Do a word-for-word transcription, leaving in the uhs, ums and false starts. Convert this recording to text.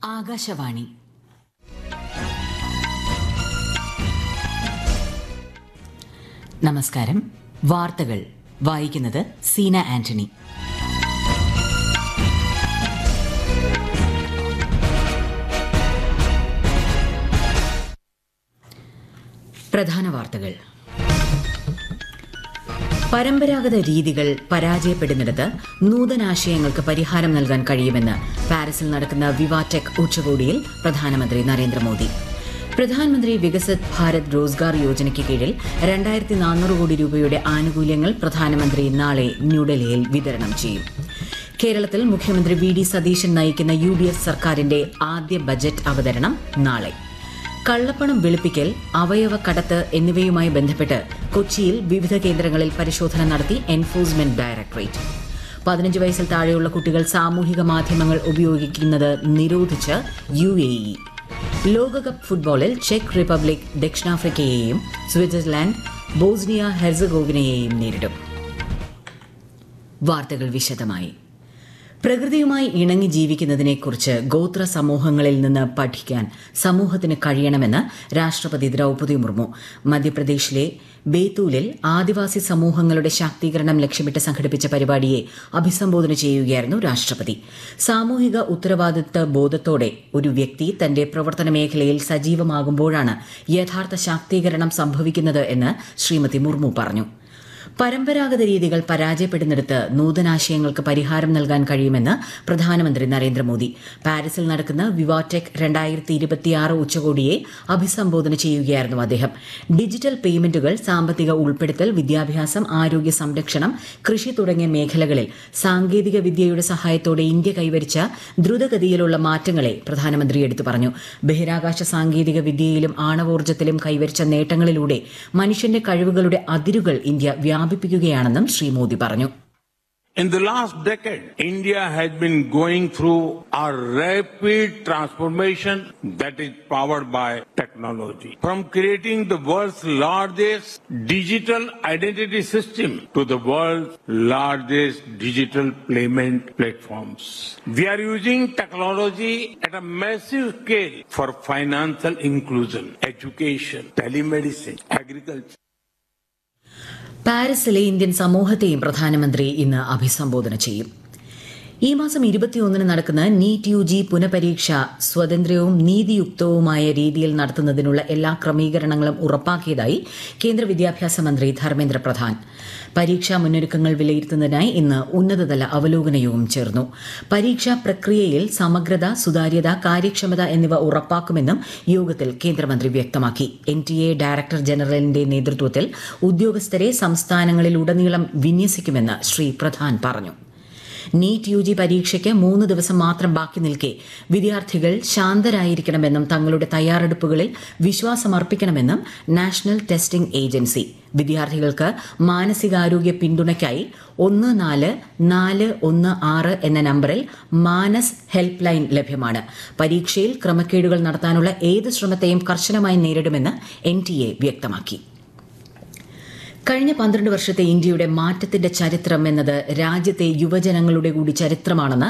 ആകാശവാണി. നമസ്കാരം. വാർത്തകൾ വായിക്കുന്നത് സീന ആന്റണി. പ്രധാന വാർത്തകൾ. പരമ്പരാഗത രീതികൾ പരാജയപ്പെടുന്നിടത്ത് നൂതനാശയങ്ങൾക്ക് പരിഹാരം നൽകാൻ കഴിയുമെന്ന് പാരീസിൽ നടക്കുന്ന വിവാടെക് ഉച്ചകോടിയിൽ പ്രധാനമന്ത്രി നരേന്ദ്രമോദി. പ്രധാനമന്ത്രി വികസിത് ഭാരത് റോസ്ഗാർ യോജനയ്ക്ക് കീഴിൽ രണ്ടായിരത്തി നാനൂറ് കോടി രൂപയുടെ ആനുകൂല്യങ്ങൾ പ്രധാനമന്ത്രി നാളെ ന്യൂഡൽഹിയിൽ വിതരണം ചെയ്യും. കേരളത്തിൽ മുഖ്യമന്ത്രി വി ഡി സതീശൻ നയിക്കുന്ന യു ഡി എഫ് സർക്കാരിന്റെ ആദ്യ ബജറ്റ് അവതരണം നാളെ. കള്ളപ്പണം വെളുപ്പിക്കൽ, അവയവ കടത്ത് എന്നിവയുമായി ബന്ധപ്പെട്ട് കൊച്ചിയിൽ വിവിധ കേന്ദ്രങ്ങളിൽ പരിശോധന നടത്തി എൻഫോഴ്സ്മെന്റ് ഡയറക്ടറേറ്റ്. പതിനഞ്ച് വയസ്സിൽ താഴെയുള്ള കുട്ടികൾ സാമൂഹിക മാധ്യമങ്ങൾ ഉപയോഗിക്കുന്നത് നിരോധിച്ച് യു എ ഇ. ലോകകപ്പ് ഫുട്ബോളിൽ ചെക്ക് റിപ്പബ്ലിക് ദക്ഷിണാഫ്രിക്കയെയും സ്വിറ്റ്സർലാൻഡ് ബോസ്നിയ ഹെർസഗോവിനയെയും നേരിടും. വാർത്തകൾ വിശദമായി. പ്രകൃതിയുമായി ഇണങ്ങി ജീവിക്കുന്നതിനെക്കുറിച്ച് ഗോത്ര സമൂഹങ്ങളിൽ നിന്ന് പഠിക്കാൻ സമൂഹത്തിന് കഴിയണമെന്ന് രാഷ്ട്രപതി ദ്രൌപദി മുർമു. മധ്യപ്രദേശിലെ ബേതൂലിൽ ആദിവാസി സമൂഹങ്ങളുടെ ശാക്തീകരണം ലക്ഷ്യമിട്ട് സംഘടിപ്പിച്ച പരിപാടിയെ അഭിസംബോധന ചെയ്യുകയായിരുന്നു രാഷ്ട്രപതി. സാമൂഹിക ഉത്തരവാദിത്വ ബോധത്തോടെ ഒരു വ്യക്തി തന്റെ പ്രവർത്തന മേഖലയിൽ സജീവമാകുമ്പോഴാണ് യഥാർത്ഥ ശാക്തീകരണം സംഭവിക്കുന്നത് എന്ന് ശ്രീമതി മുർമു പറഞ്ഞു. പരമ്പരാഗത രീതികൾ പരാജയപ്പെടുന്നിടത്ത് നൂതനാശയങ്ങൾക്ക് പരിഹാരം നൽകാൻ കഴിയുമെന്ന് പ്രധാനമന്ത്രി നരേന്ദ്രമോദി. പാരീസിൽ നടക്കുന്ന വിവാടെക് രണ്ടായിരത്തി ഇരുപത്തിയാറ് ഉച്ചകോടിയെ അഭിസംബോധന ചെയ്യുകയായിരുന്നു അദ്ദേഹം. ഡിജിറ്റൽ പേയ്മെന്റുകൾ, സാമ്പത്തിക ഉൾപ്പെടുത്തൽ, വിദ്യാഭ്യാസം, ആരോഗ്യ സംരക്ഷണം, കൃഷി തുടങ്ങിയ മേഖലകളിൽ സാങ്കേതിക വിദ്യയുടെ സഹായത്തോടെ ഇന്ത്യ കൈവരിച്ച ദ്രുതഗതിയിലുള്ള മാറ്റങ്ങളെ പ്രധാനമന്ത്രി എടുത്തു പറഞ്ഞു. ബഹിരാകാശ സാങ്കേതിക വിദ്യയിലും ആണവോർജ്ജത്തിലും കൈവരിച്ച നേട്ടങ്ങളിലൂടെ മനുഷ്യന്റെ കഴിവുകളുടെ അതിരുകൾ ഇന്ത്യ വ്യാപിപ്പിക്കുകയാണെന്നും ശ്രീ മോദി പറഞ്ഞു. In the last decade, India has been going through a rapid transformation that is powered by technology. From creating the world's largest digital identity system to the world's largest digital payment platforms. We are using technology at a massive scale for financial inclusion, education, telemedicine, agriculture. പാരീസിലെ Indian സമൂഹത്തെയും പ്രധാനമന്ത്രി ഇന്ന് അഭിസംബോധന ചെയ്യും. ഈ മാസം ഇരുപത്തിയൊന്നിന് നടക്കുന്ന നീറ്റ് യു ജി പുനഃപരീക്ഷ സ്വതന്ത്രവും നീതിയുക്തവുമായ രീതിയിൽ നടത്തുന്നതിനുള്ള എല്ലാ ക്രമീകരണങ്ങളും ഉറപ്പാക്കിയതായി കേന്ദ്ര വിദ്യാഭ്യാസ മന്ത്രി ധർമ്മേന്ദ്ര പ്രധാൻ. പരീക്ഷാ മുന്നൊരുക്കങ്ങൾ വിലയിരുത്തുന്നതിനായി ഇന്ന് ഉന്നതതല അവലോകന യോഗം ചേർന്നു. പരീക്ഷാ പ്രക്രിയയിൽ സമഗ്രത, സുതാര്യത, കാര്യക്ഷമത എന്നിവ ഉറപ്പാക്കുമെന്നും യോഗത്തിൽ കേന്ദ്രമന്ത്രി വ്യക്തമാക്കി. എൻ ടി എ ഡയറക്ടർ ജനറലിന്റെ നേതൃത്വത്തിൽ ഉദ്യോഗസ്ഥരെ സംസ്ഥാനങ്ങളിലുടനീളം വിന്യസിക്കുമെന്ന് ശ്രീ പ്രധാൻ പറഞ്ഞു. നീറ്റ് യു ജി പരീക്ഷയ്ക്ക് മൂന്ന് ദിവസം മാത്രം ബാക്കി നിൽക്കെ വിദ്യാർത്ഥികൾ ശാന്തരായിരിക്കണമെന്നും തങ്ങളുടെ തയ്യാറെടുപ്പുകളിൽ വിശ്വാസമർപ്പിക്കണമെന്നും നാഷണൽ ടെസ്റ്റിംഗ് ഏജൻസി. വിദ്യാർത്ഥികൾക്ക് മാനസികാരോഗ്യ പിന്തുണയ്ക്കായി ഒന്ന് നാല് നാല് ഒന്ന് ആറ് എന്ന നമ്പറിൽ മാനസ് ഹെൽപ്പ് ലൈൻ ലഭ്യമാണ്. പരീക്ഷയിൽ ക്രമക്കേടുകൾ നടത്താനുള്ള ഏത് ശ്രമത്തെയും കർശനമായി നേരിടുമെന്ന് എൻ ടി എ വ്യക്തമാക്കി. കഴിഞ്ഞ പന്ത്രണ്ട് വർഷത്തെ ഇന്ത്യയുടെ മാറ്റത്തിന്റെ ചരിത്രം എന്നത് രാജ്യത്തെ യുവജനങ്ങളുടെ കൂടി ചരിത്രമാണെന്ന്